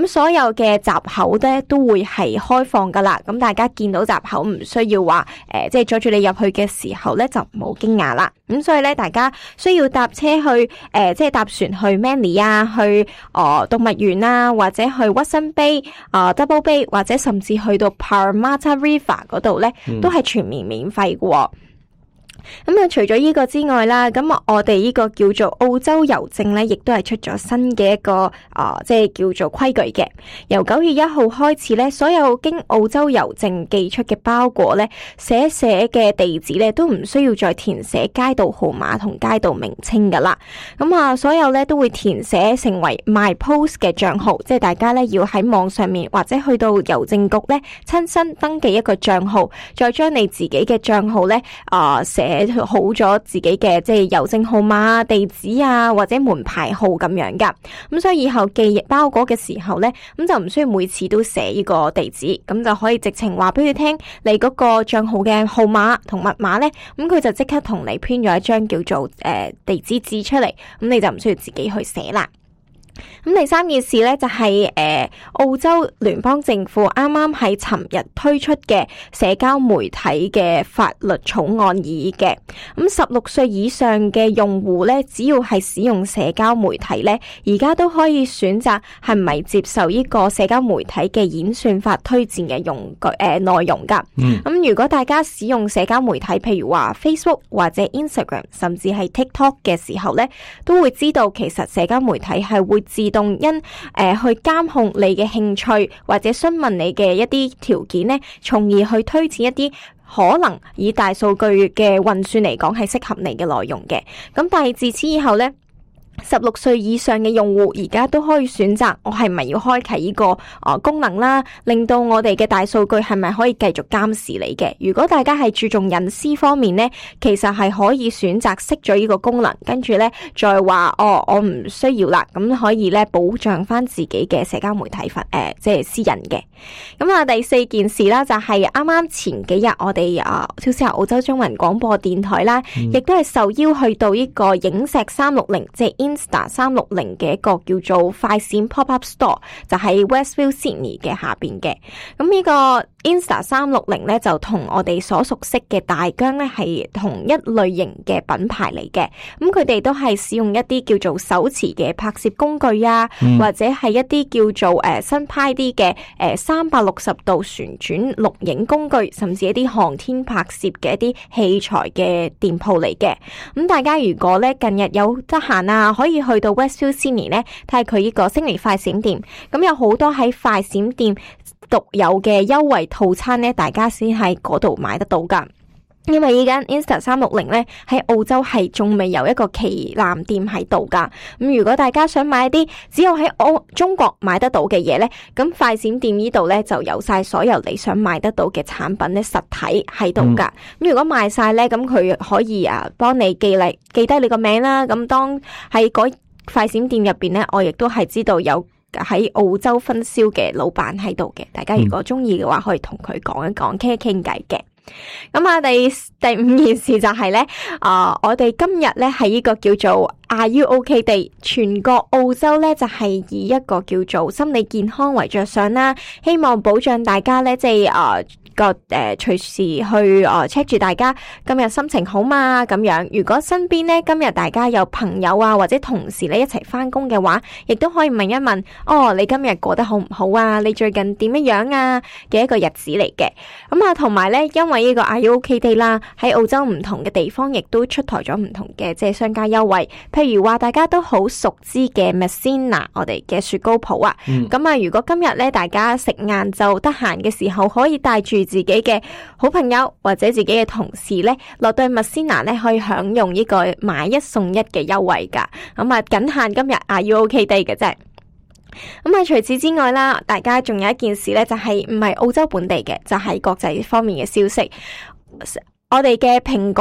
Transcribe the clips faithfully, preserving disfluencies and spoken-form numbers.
咁所有嘅閘口咧都會係開放噶啦。咁大家見到閘口唔需要話誒、呃，即係阻住你入去嘅時候咧就唔好驚訝啦。咁所以咧，大家需要搭車去誒、呃，即係搭船去 Manly 啊，去誒、呃、動物園啊，或者去 Watson Bay 啊、呃、Double Bay， 或者甚至去到 Parramatta River 嗰度咧，都係全面免費嘅。咁啊，除咗呢個之外啦，咁我哋呢個叫做澳洲郵政咧，亦都係出咗新嘅一個啊、呃，即係叫做規矩嘅。由九月一號開始咧，所有經澳洲郵政寄出嘅包裹咧，寫寫嘅地址咧，都唔需要再填寫街道號碼同街道名稱噶啦。咁啊，所有咧都會填寫成為 My Post 嘅賬號，即係大家咧要喺網上面或者去到郵政局咧親身登記一個賬號，再將你自己嘅賬號咧啊寫。寫好咗自己嘅即係郵政號碼、地址啊，或者門牌號咁樣噶。咁所以以後寄包裹嘅時候咧，咁就唔需要每次都寫呢個地址，咁就可以直情話俾佢聽你嗰個賬號嘅號碼同密碼咧，咁佢就即刻同你編咗一張叫做誒、呃、地址紙出嚟，咁你就唔需要自己去寫啦。咁第三件事咧就係、是、誒、呃、澳洲聯邦政府啱啱喺尋日推出嘅社交媒體嘅法律草案議嘅。咁十六歲以上嘅用戶咧，只要係使用社交媒體咧，而家都可以選擇係咪接受呢個社交媒體嘅演算法推薦嘅用具誒內容噶。咁、嗯、如果大家使用社交媒體，譬如話 Facebook 或者 Instagram 甚至係 TikTok 嘅時候咧，都會知道其實社交媒體係會自動因誒、呃、去監控你嘅興趣或者詢問你嘅一啲條件咧，從而去推薦一啲可能以大數據嘅運算嚟講係適合你嘅內容嘅。咁但係自此以後咧，十六歲以上嘅用戶而家都可以選擇我係咪要開啟呢個啊功能啦，令到我哋嘅大數據係咪可以繼續監視你嘅。如果大家係注重隱私方面呢，其實係可以選擇熄咗呢個功能，跟住呢再話哦我唔需要啦，咁可以呢保障翻自己嘅社交媒體誒、呃、即係私隱嘅。咁啊第四件事啦，就係啱啱前幾日我哋啊超思澳洲中文廣播電台啦，亦、嗯、都係受邀去到呢個影石三六零即係Insta 三六零嘅一個叫做快閃 Pop-up Store， 就喺 Westville Sydney 嘅下邊嘅。咁呢個 Insta 三六零咧就同我哋所熟悉嘅大疆咧係同一類型嘅品牌嚟嘅。咁佢哋都係使用一啲叫做手持嘅拍攝工具啊，嗯、或者係一啲叫做誒、呃、新派啲嘅誒三百六十度旋轉錄影工具，甚至一啲航天拍攝嘅一啲器材嘅店鋪嚟嘅。咁大家如果咧近日有得閒啊，可以去到 Westville Sydney 咧睇下佢呢個悉尼快閃店，咁有好多喺快閃店獨有嘅優惠套餐咧，大家先喺嗰度買得到噶。因為依間 Insta 三六零咧喺澳洲係仲未有一個旗艦店喺度噶。咁如果大家想買一啲只有喺澳中國買得到嘅嘢咧，咁快閃店呢度咧就有晒所有你想買得到嘅產品咧實體喺度噶。咁、嗯、如果賣晒咧，咁佢可以啊幫你記嚟記低你個名啦。咁當喺嗰快閃店入邊咧，我亦都係知道有喺澳洲分銷嘅老闆喺度嘅。大家如果中意嘅話，可以同佢講一講，傾一傾偈嘅。咁啊，第第五件事就係、是、咧，啊、呃，我哋今日咧係呢個叫做 Are You OK Day， 全國澳洲咧就係、是、以一個叫做心理健康為着想啦，希望保障大家咧，即係啊。呃個誒隨時去誒 check 住大家今日心情好嘛咁樣。如果身邊咧今日大家有朋友啊或者同事咧一齊翻工嘅話，亦都可以問一問哦，你今日過得好唔好啊？你最近點樣樣啊嘅一個日子嚟嘅。咁啊，同埋咧，因為呢個 Are You OK Day 啦，喺澳洲唔同嘅地方亦都出台咗唔同嘅即係商家優惠。譬如話大家都好熟知嘅 Messina 我哋嘅雪糕鋪啊。咁、嗯、啊，如果今日咧大家食晏就得閒嘅時候，可以帶住自己嘅好朋友或者自己嘅同事咧，落到 Messina 咧可以享用呢個買一送一嘅優惠噶。咁啊，僅限今日 Are You OK Day 嘅啫。咁啊，除此之外啦，大家仲有一件事咧，就係唔係澳洲本地嘅，就係、是、國際方面嘅消息。我哋嘅蘋果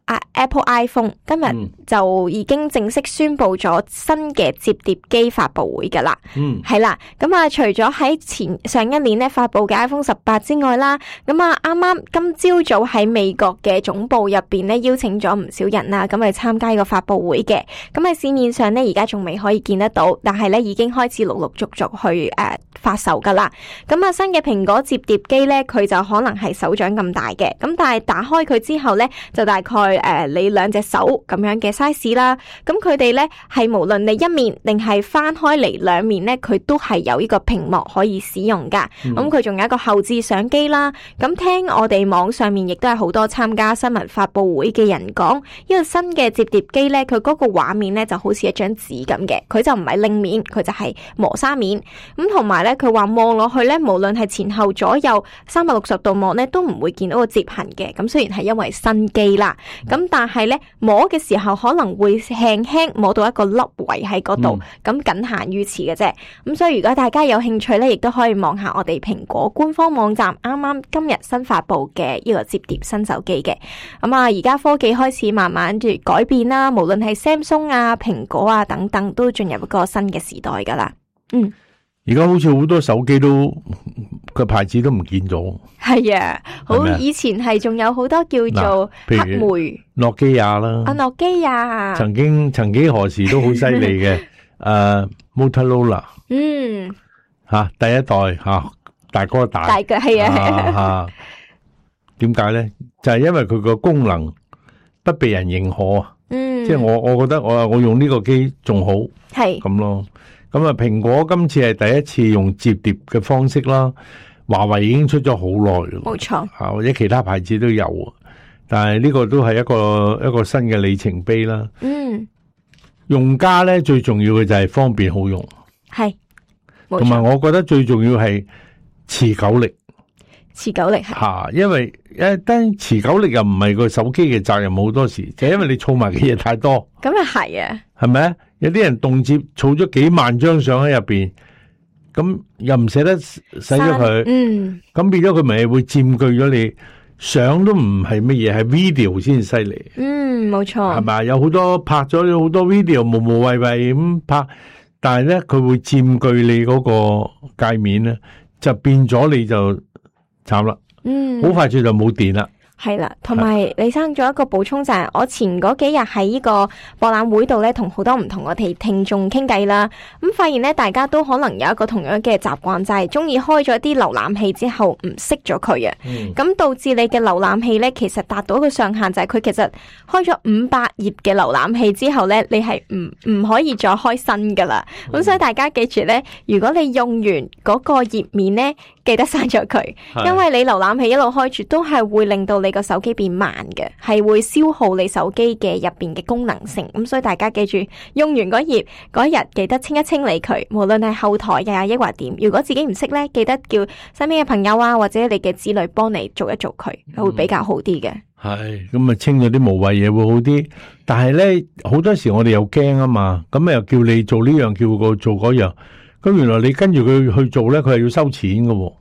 Apple iPhone 今日就已經正式宣布咗新嘅摺疊機發佈會噶啦。嗯，係啦。咁啊，除咗喺前上一年咧發佈嘅 iPhone 十八之外啦，咁啊啱啱今朝早喺美國嘅總部入邊咧邀請咗唔少人啦，咁嚟參加呢個發佈會嘅。咁喺市面上咧而家仲未可以見得到，但係咧已經開始陸陸續續去誒、呃、發售噶啦。咁啊新嘅蘋果摺疊機咧，佢就可能係手掌咁大嘅，咁但係打開佢之後咧就大概誒、呃、你兩隻手咁樣嘅 size 啦。咁佢哋咧係無論你一面定係翻開嚟兩面咧，佢都係有呢個屏幕可以使用噶。咁佢仲有一個後置相機啦。咁聽我哋網上面亦都係好多參加新聞發佈會嘅人講，呢個新嘅摺疊機咧，佢嗰個畫面咧就好似一張紙咁嘅，佢就唔係令面，佢就係磨砂面。咁同埋咧，佢話望落去咧，無論係前後左右三百六十度望咧，都唔會見到個摺痕嘅。咁雖然係因為新機啦，咁但係咧摸嘅時候可能會輕輕摸到一個粒位喺嗰度，咁僅限於此嘅啫。咁所以如果大家有興趣咧，亦都可以望下我哋蘋果官方網站啱啱今日新發佈嘅呢個摺疊新手機嘅。咁啊，而家科技開始慢慢住改變啦，無論係 Samsung 啊、蘋果啊等等，都進入一個新嘅時代噶啦。嗯， 而家好似好多手機都個牌子都唔見咗。 係啊，好以前係仲有好多叫做黑莓、 諾基亞啦， 啊諾基亞， 曾經曾幾何時都好犀利嘅。誒 Motorola， 嗯， 吓第一代吓大哥大， 大嘅係啊吓，點解咧？就係因為佢個功能不被人認可啊。嗯，即係我我覺得我我用呢個機仲好，係咁咯。咁啊，蘋果今次係第一次用摺疊嘅方式啦。華為已經出咗好耐咯， 冇錯， 吓或者其他牌子都有，但係呢個都係一個一個新嘅里程碑啦。嗯，用家咧最重要嘅就係方便好用， 係， 同埋我覺得最重要係持久力， 持久力係吓，因為誒，但持久力又唔係個手機嘅責任，好多時就係因為你儲埋嘅嘢太多， 咁又係啊， 係咪啊？有啲人動輒儲咗幾萬張相喺入邊。咁又唔捨得洗咗佢，嗯，咁變咗佢咪會佔據咗你相都唔係乜嘢，係 video 先犀利， 嗯，冇錯， 係咪？有好多拍咗好多 video 無無謂謂咁拍，但係咧佢會佔據你嗰個界面咧，就變咗你就慘啦，嗯，好快脆就冇電啦。 係啦，同埋李生仲有一個補充就係，我前嗰幾日喺呢個博覽會度咧，同好多唔同我哋聽眾傾偈啦，咁發現咧，大家都可能有一個同樣嘅習慣，就係中意開咗啲瀏覽器之後唔熄咗佢啊，咁、嗯、導致你嘅瀏覽器咧，其實達到一個上限，就係佢其實開咗五百頁嘅瀏覽器之後咧，你係唔唔可以再開新噶啦，咁、嗯、所以大家記住咧，如果你用完嗰個頁面咧，記得刪咗佢，因為你瀏覽器一路開住都係會令到你個手機變慢嘅，係會消耗你手機嘅入邊嘅功能性。咁所以大家記住，用完嗰頁嗰日記得清一清理佢，無論係後台嘅抑或點。如果自己唔識咧，記得叫身邊嘅朋友啊，或者你嘅子女幫你做一做佢，會比較好啲嘅。 係咁啊，清咗啲無謂嘢會好啲。但係咧，好多時我哋又驚啊嘛，咁又叫你做呢樣，叫佢做嗰樣。咁原來你跟住佢去做咧，佢係要收錢嘅喎，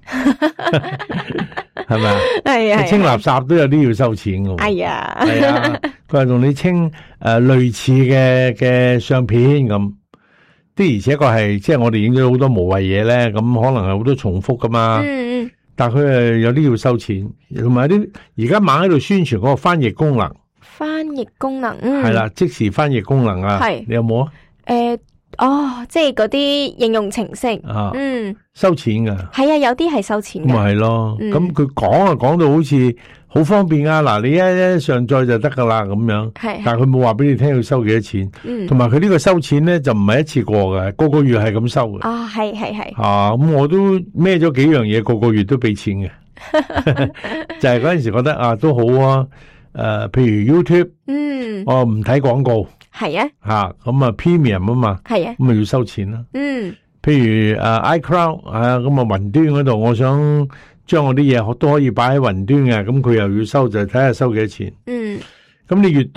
係咪啊？係啊，清垃圾都有啲要收錢嘅喎。 係啊， 係啊，佢係同你清誒、呃、類似嘅嘅相片咁，的而且確係即係我哋影咗好多無謂嘢咧，咁可能係好多重複噶嘛。嗯嗯。但係佢係有啲要收錢，同埋啲而家猛喺度宣傳嗰個翻譯功能。 翻譯功能， 嗯，係啦，即時翻譯功能啊，係，你有冇啊？ 誒、呃。哦，即係嗰啲應用程式， 啊、 嗯， 收錢噶， 係啊，有啲係收錢嘅， 咪係咯，咁佢講啊講到好似好方便啊，嗱，你一一上載就得噶啦咁樣，係，但係佢冇話俾你聽要收幾多錢，嗯，同埋佢呢個收錢咧就唔係一次過嘅，個個月係咁收嘅， 啊，係係係， 啊，咁我都孭咗幾樣嘢，個個月都俾錢嘅，就係嗰陣時覺得啊都好啊，誒、呃，譬如 YouTube，嗯，我唔睇廣告。 係啊， 吓咁啊 Premium 啊嘛，係啊，咁咪要收錢啦。嗯，譬如誒、uh, iCloud 啊，咁啊雲端嗰度，我想將我啲嘢都可以擺喺雲端嘅，咁佢又要收，就睇下收幾多錢。嗯，咁你越